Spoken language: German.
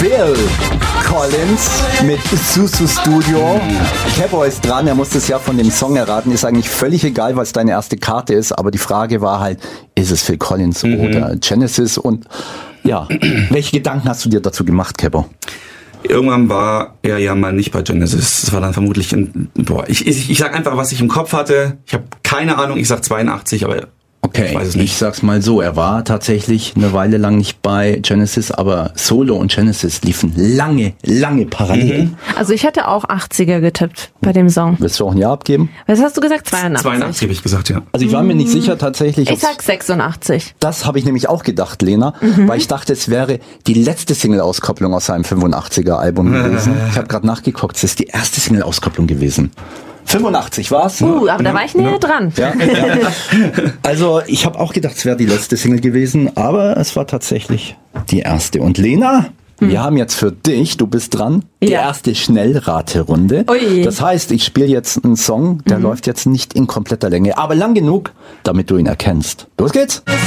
Phil Collins mit Susu Studio. Kebo ist dran, er muss das ja von dem Song erraten. Ist eigentlich völlig egal, was deine erste Karte ist, aber die Frage war halt, ist es Phil Collins oder Genesis? Und ja, welche Gedanken hast du dir dazu gemacht, Kebo? Irgendwann war er ja mal nicht bei Genesis. Das war dann vermutlich ich sag einfach, was ich im Kopf hatte. Ich habe keine Ahnung, ich sag 82, aber okay, ich weiß es nicht. Ich sag's mal so, er war tatsächlich eine Weile lang nicht bei Genesis, aber Solo und Genesis liefen lange parallel. Also ich hätte auch 80er getippt bei dem Song. Willst du auch ein Jahr abgeben? Was hast du gesagt? 82? 82 habe ich gesagt, ja. Also ich war mir nicht sicher tatsächlich. Ich sag 86. Das habe ich nämlich auch gedacht, Lena, weil ich dachte, es wäre die letzte Single-Auskopplung aus seinem 85er-Album gewesen. Ich habe gerade nachgeguckt, es ist die erste Single-Auskopplung gewesen. 85 war's. Aber da war ich näher dran. Ja. Also ich habe auch gedacht, es wäre die letzte Single gewesen, aber es war tatsächlich die erste. Und Lena, wir haben jetzt für dich, du bist dran, die erste Schnellraterunde. Ui. Das heißt, ich spiele jetzt einen Song, der läuft jetzt nicht in kompletter Länge, aber lang genug, damit du ihn erkennst. Los geht's!